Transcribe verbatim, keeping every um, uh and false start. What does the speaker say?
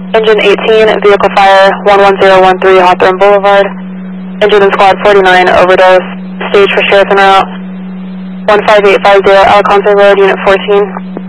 Engine eighteen, vehicle fire, one one zero one three Hawthorne Boulevard. Engine in squad forty-nine, overdose. Stage for sheriff en route. one five eight five zero Alconte Road, unit fourteen.